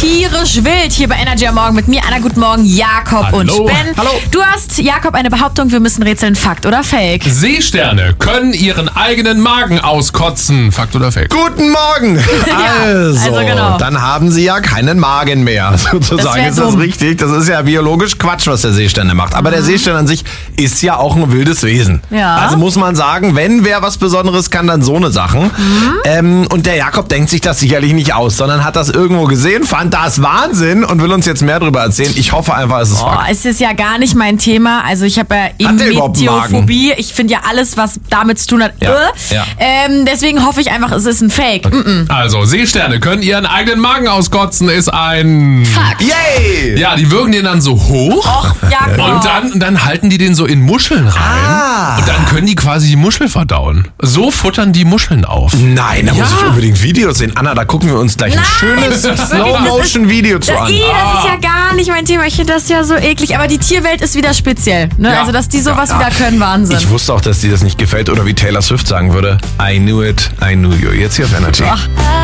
tierisch wild hier bei Energy am Morgen mit mir, Anna. Guten Morgen, Jakob Hallo. und Ben. Hallo. Du hast, Jakob, eine Behauptung, wir müssen rätseln, Fakt oder Fake? Seesterne können ihren eigenen Magen auskotzen. Fakt oder Fake? Guten Morgen! also genau. Dann haben sie ja keinen Magen mehr, sozusagen. wär Ist das dumm. richtig? Das ist ja biologisch Quatsch, was der Seesterne macht. Aber der Seestern an sich ist ja auch ein wildes Wesen. Ja. Also muss man sagen, wenn wer was Besonderes kann, dann so eine Sachen. Und der Jakob denkt sich das sicherlich nicht aus, sondern hat das irgendwo gesehen, fand das Wahnsinn und will uns jetzt mehr darüber erzählen. Ich hoffe einfach, es ist Fakt. Es ist ja gar nicht mein Thema. Also ich habe ja Hat der überhaupt einen Meteophobie. Ich finde ja alles, was damit zu tun hat. Ja, ja. Deswegen hoffe ich einfach, es ist ein Fake. Also, Seesterne können ihren eigenen Magen auskotzen, ist ein... Fakt. Yay! Ja, die würgen den dann so hoch. Och, Jakob. Und dann halten die den so in Muscheln rein. Und dann können die quasi die Muschel verdauen. So futtern die Muscheln auf. Nein, da muss Ja. ich unbedingt Videos sehen. Anna, da gucken wir uns gleich ein schönes Slow-Motion-Video zu an. Das ist ja gar nicht mein Thema. Ich finde das ja so eklig. Aber die Tierwelt ist wieder speziell. Ne? Ja. Also, dass die sowas wieder können, Wahnsinn. Ich wusste auch, dass dir das nicht gefällt oder wie Taylor Swift sagen würde, I knew it, I knew you. Jetzt hier auf Energy.